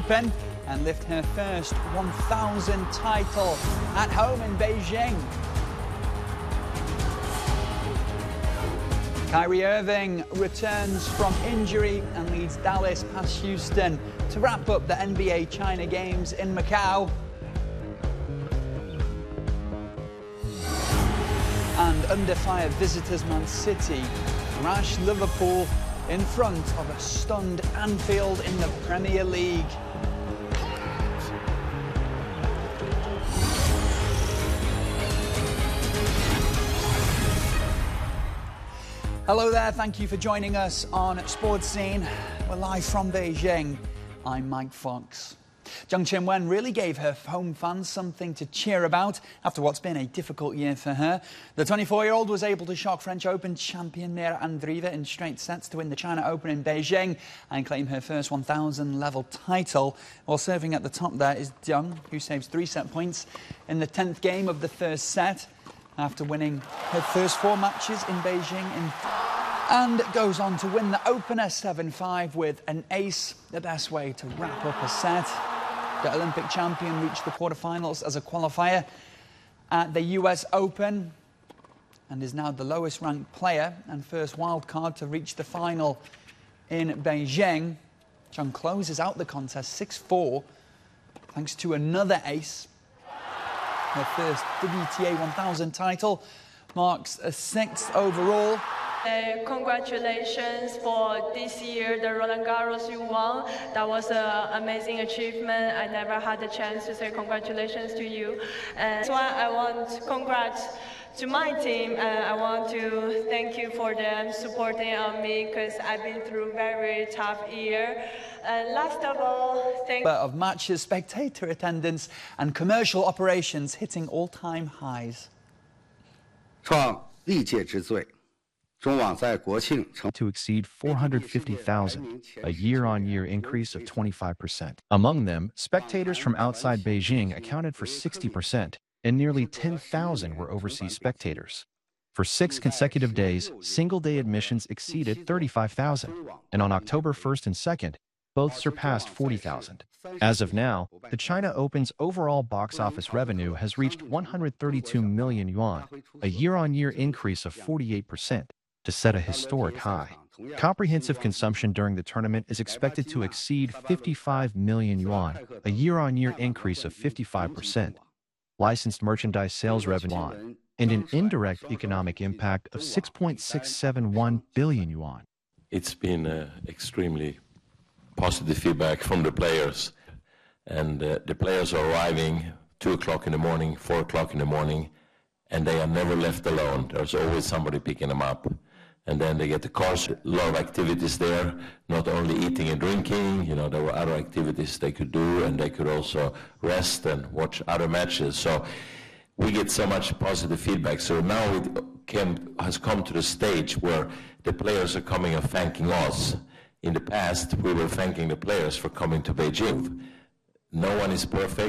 Open and lift her first 1,000 title at home in Beijing. Kyrie Irving returns from injury and leads Dallas past Houston to wrap up the NBA China Games in Macau. And under fire visitors Man City thrash Liverpool in front of a stunned Anfield in the Premier League. Hello there, thank you for joining us on Sports Scene. We're live from Beijing. I'm Mike Fox. Zheng Qinwen really gave her home fans something to cheer about after what's been a difficult year for her. The 24-year-old was able to shock French Open champion Mira Andreeva in straight sets to win the China Open in Beijing and claim her first 1,000 level title. While serving at the top there is Zheng, who saves 3 set points in the 10th game of the first set after winning her first 4 matches in Beijing and goes on to win the opener 7-5 with an ace, the best way to wrap up a set. The Olympic champion reached the quarterfinals as a qualifier at the US Open and is now the lowest ranked player and first wildcard to reach the final in Beijing. Zheng closes out the contest 6-4 thanks to another ace. Her first WTA 1000 title marks a 6th overall. Congratulations for this year, the Roland Garros you won. That was an amazing achievement. I never had the chance to say congratulations to you. And that's why I want congrats to my team. I want to thank you for them supporting on me because I've been through a very tough year. And last of all, thank you. Of matches, spectator attendance and commercial operations hitting all-time highs. 创历届之最。 to exceed 450,000, a year-on-year increase of 25%. Among them, spectators from outside Beijing accounted for 60%, and nearly 10,000 were overseas spectators. For 6 consecutive days, single-day admissions exceeded 35,000, and on October 1st and 2nd, both surpassed 40,000. As of now, the China Open's overall box office revenue has reached 132 million yuan, a year-on-year increase of 48%. To set a historic high. Comprehensive consumption during the tournament is expected to exceed 55 million yuan, a year-on-year increase of 55%. Licensed merchandise sales revenue and an indirect economic impact of 6.671 billion yuan. It's been extremely positive feedback from the players, and the players are arriving 2 o'clock in the morning, 4 o'clock in the morning, and they are never left alone. There's always somebody picking them up. And then they get the cars, a lot of activities there, not only eating and drinking, you know, there were other activities they could do, and they could also rest and watch other matches. So we get so much positive feedback. So now it has come to the stage where the players are coming and thanking us. In the past, we were thanking the players for coming to Beijing. No one is perfect.